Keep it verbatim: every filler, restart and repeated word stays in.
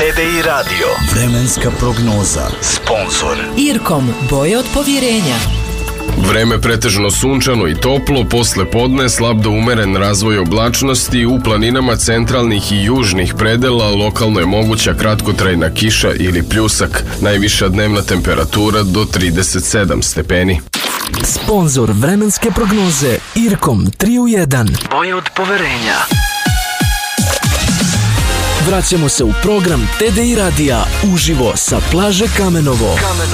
T D I Radio. Vremenska prognoza. Sponzor Irkom, boje od povjerenja. Vreme pretežno sunčano i toplo, posle podne slab do umeren razvoj oblačnosti, u planinama centralnih i južnih predela lokalno je moguća kratkotrajna kiša ili pljusak, najviša dnevna temperatura do trideset sedam stepeni. Sponzor vremenske prognoze Irkom tri u jedan. boje od poverenja. Vraćamo se u program T D I Radija uživo sa plaže Kamenovo.